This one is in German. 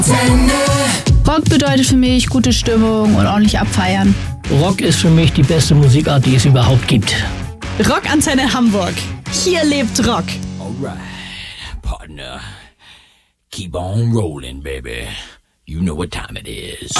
Rock bedeutet für mich gute Stimmung und ordentlich abfeiern. Rock ist für mich die beste Musikart, die es überhaupt gibt. Rockantenne Hamburg. Hier lebt Rock. Alright, partner. Keep on rolling, baby. You know what time it is.